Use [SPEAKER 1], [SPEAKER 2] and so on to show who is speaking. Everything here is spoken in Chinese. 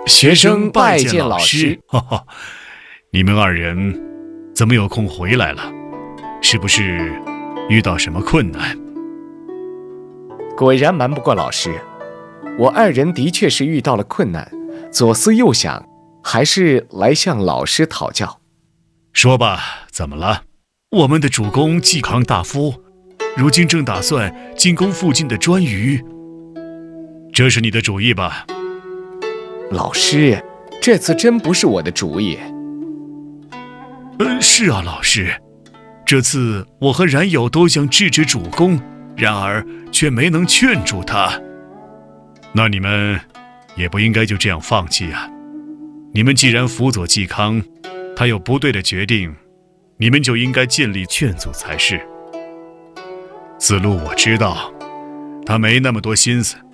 [SPEAKER 1] 学生拜见老师。
[SPEAKER 2] 哈哈，你们二人怎么有空回来了？是不是遇到什么困难？
[SPEAKER 1] 果然瞒不过老师，我二人的确是遇到了困难，左思右想，还是来向老师讨教。
[SPEAKER 2] 说吧，怎么了？我们的主公嵇康大夫，如今正打算进攻附近的颛臾，这是你的主意吧？
[SPEAKER 1] 老师，这次真不是我的主意。
[SPEAKER 2] 是啊，老师，这次我和冉有都想制止主公，然而却没能劝住他。那你们也不应该就这样放弃啊！你们既然辅佐嵇康，他有不对的决定，你们就应该尽力劝阻才是。子路我知道，他没那么多心思，